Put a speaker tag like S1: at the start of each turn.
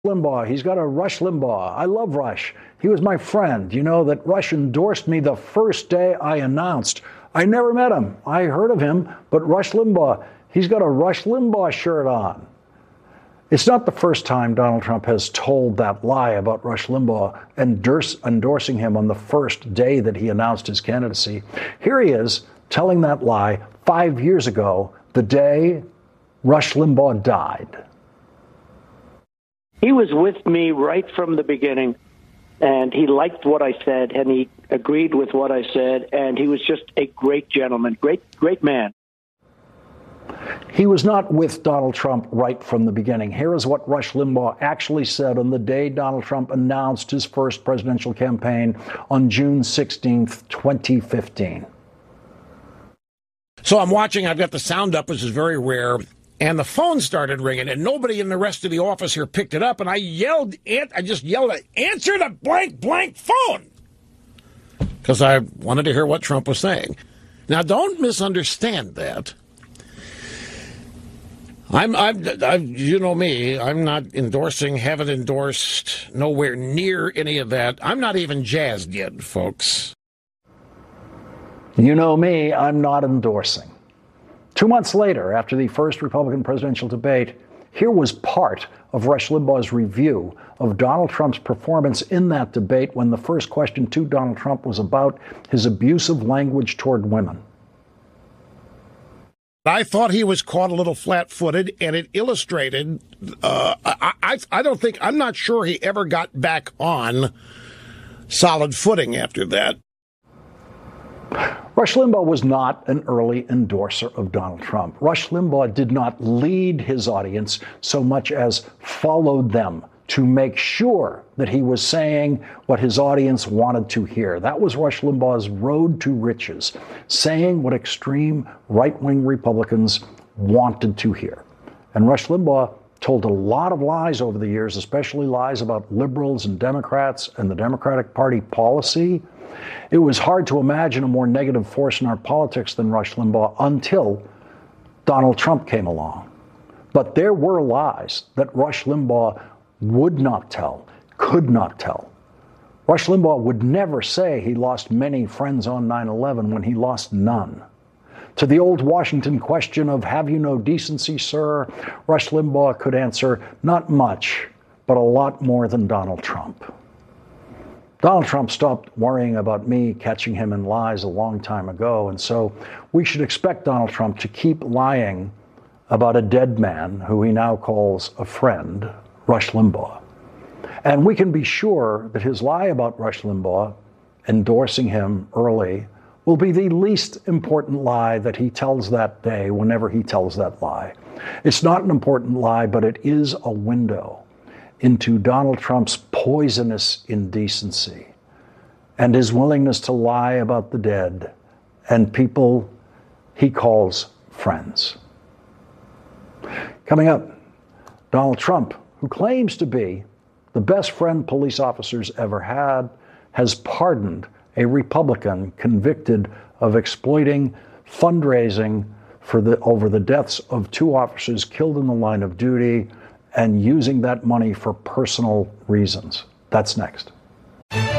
S1: Limbaugh. He's got a Rush Limbaugh. I love Rush. He was my friend. You know that Rush endorsed me the first day I announced. I never met him. I heard of him, but Rush Limbaugh, he's got a Rush Limbaugh shirt on. It's not the first time Donald Trump has told that lie about Rush Limbaugh, endorsing him on the first day that he announced his candidacy. Here he is telling that lie 5 years ago, the day Rush Limbaugh died.
S2: He was with me right from the beginning, and he liked what I said, and he agreed with what I said, and he was just a great gentleman, great man.
S1: He was not with Donald Trump right from the beginning. Here is what Rush Limbaugh actually said on the day Donald Trump announced his first presidential campaign on June 16th, 2015.
S3: So I'm watching, I've got the sound up, which is very rare. And the phone started ringing, and nobody in the rest of the office here picked it up. And I just yelled, answer the blank phone, because I wanted to hear what Trump was saying. Now, don't misunderstand that. You know me, I'm not endorsing, haven't endorsed, nowhere near any of that. I'm not even jazzed yet, folks.
S1: You know me, I'm not endorsing. 2 months later, after the first Republican presidential debate, here was part of Rush Limbaugh's review of Donald Trump's performance in that debate when the first question to Donald Trump was about his abusive language toward women.
S3: I thought he was caught a little flat-footed, and it illustrated, I'm not sure he ever got back on solid footing after that.
S1: Rush Limbaugh was not an early endorser of Donald Trump. Rush Limbaugh did not lead his audience so much as followed them to make sure that he was saying what his audience wanted to hear. That was Rush Limbaugh's road to riches, saying what extreme right-wing Republicans wanted to hear. And Rush Limbaugh told a lot of lies over the years, especially lies about liberals and Democrats and the Democratic Party policy. It was hard to imagine a more negative force in our politics than Rush Limbaugh until Donald Trump came along. But there were lies that Rush Limbaugh would not tell, could not tell. Rush Limbaugh would never say he lost many friends on 9/11 when he lost none. To the old Washington question of, have you no decency, sir? Rush Limbaugh could answer, not much, but a lot more than Donald Trump. Donald Trump stopped worrying about me catching him in lies a long time ago, and so we should expect Donald Trump to keep lying about a dead man who he now calls a friend, Rush Limbaugh. And we can be sure that his lie about Rush Limbaugh, endorsing him early, will be the least important lie that he tells that day whenever he tells that lie. It's not an important lie, but it is a window into Donald Trump's poisonous indecency and his willingness to lie about the dead and people he calls friends. Coming up, Donald Trump, who claims to be the best friend police officers ever had, has pardoned a Republican convicted of exploiting fundraising over the deaths of 2 officers killed in the line of duty and using that money for personal reasons. That's next.